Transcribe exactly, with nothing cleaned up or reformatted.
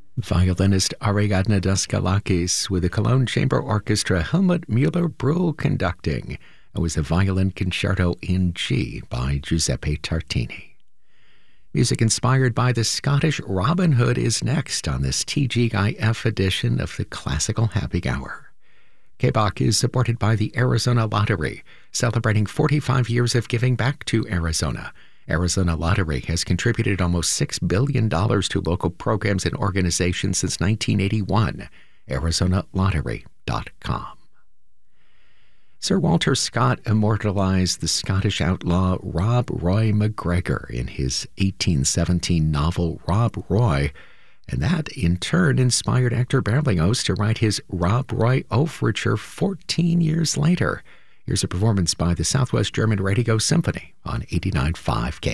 Violinist Ariadne Daskalakis with the Cologne Chamber Orchestra, Helmut Müller-Brühl conducting. It was a violin concerto in G by Giuseppe Tartini. Music inspired by the Scottish Robin Hood is next on this T G I F edition of the Classical Happy Hour. K B O C is supported by the Arizona Lottery, celebrating forty-five years of giving back to Arizona. Arizona Lottery has contributed almost six billion dollars to local programs and organizations since nineteen eighty-one. Arizona Lottery dot com. Sir Walter Scott immortalized the Scottish outlaw Rob Roy MacGregor in his eighteen seventeen novel Rob Roy, and that in turn inspired actor Berlioz to write his Rob Roy Overture fourteen years later. Here's a performance by the Southwest German Radio Symphony on eighty-nine point five K